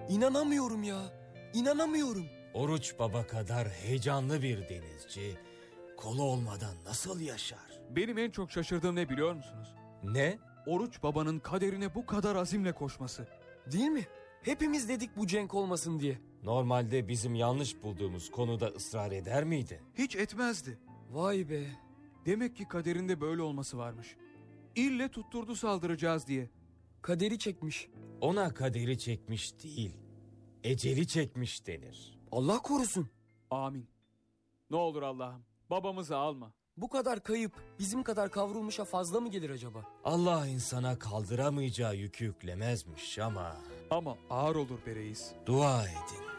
İnanamıyorum ya. İnanamıyorum. Oruç Baba kadar heyecanlı bir denizci kolu olmadan nasıl yaşar? Benim en çok şaşırdığım ne biliyor musunuz? Ne? Oruç Baba'nın kaderine bu kadar azimle koşması. Değil mi? Hepimiz dedik bu Cenk olmasın diye. Normalde bizim yanlış bulduğumuz konuda ısrar eder miydi? Hiç etmezdi. Vay be. Demek ki kaderinde böyle olması varmış. İlle tutturdu saldıracağız diye. Kaderi çekmiş. Ona kaderi çekmiş değil, eceli çekmiş denir. Allah korusun. Amin. Ne olur Allah'ım, babamızı alma. Bu kadar kayıp bizim kadar kavrulmuşa fazla mı gelir acaba? Allah insana kaldıramayacağı yükü yüklemezmiş ama... Ama ağır olur be reis. Dua edin.